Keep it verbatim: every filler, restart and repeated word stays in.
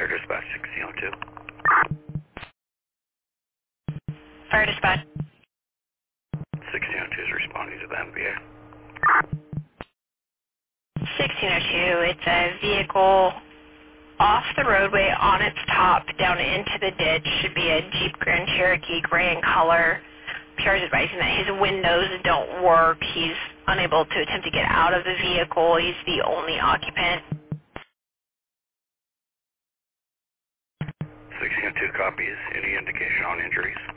Fire dispatch sixteen oh two. Fire dispatch. sixteen oh two is responding to the M V A. sixteen oh two, it's a vehicle off the roadway on its top down into the ditch. Should be a Jeep Grand Cherokee gray in color. P R is advising that his windows don't work. He's unable to attempt to get out of the vehicle. He's the only occupant. sixteen oh two copies. Any indication on injuries?